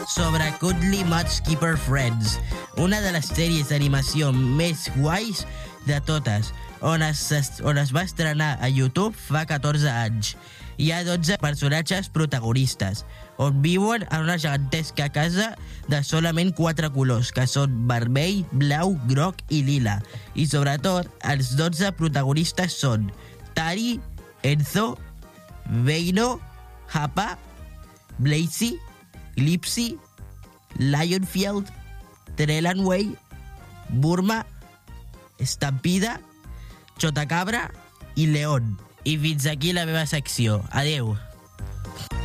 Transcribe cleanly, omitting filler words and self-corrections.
sobre Cuddly Much Keeper Friends, una de les sèries d'animació més guais de totes, on es va estrenar a YouTube fa 14 anys. Hi ha 12 personatges protagonistes, on viuen en una gegantesca casa de solament 4 colors, que són vermell, blau, groc i lila. I sobretot, els 12 protagonistes són Tari, Enzo, Veino, Hapa, Blazy, Lipsy, Lionfield, Trelanway, Burma, Stampida, Chotacabra i León. I fins aquí la meva secció. Adeu.